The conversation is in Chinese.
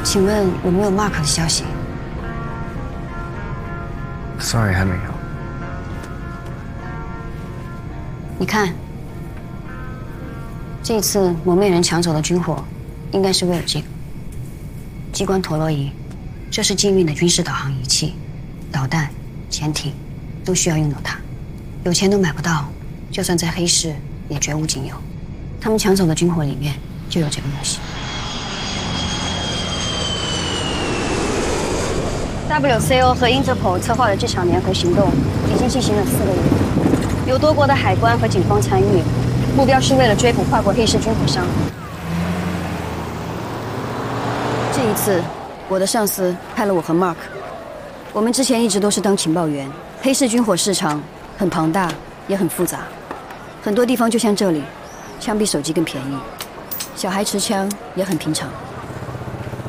请问有没有 Mark 的消息 ？Sorry， 还没有。 你看，这次蒙面人抢走的军火，应该是为了这个激光陀螺仪。这是禁运的军事导航仪器，导弹、潜艇都需要用到它。有钱都买不到，就算在黑市也绝无仅有。他们抢走的军火里面就有这个东西。WCO 和 Interpol 策划的这场联合行动已经进行了4个月，有多国的海关和警方参与，目标是为了追捕跨国黑市军火商。这一次，我的上司派了我和 Mark， 我们之前一直都是当情报员。黑市军火市场很庞大，也很复杂，很多地方就像这里，枪比手机更便宜，小孩持枪也很平常。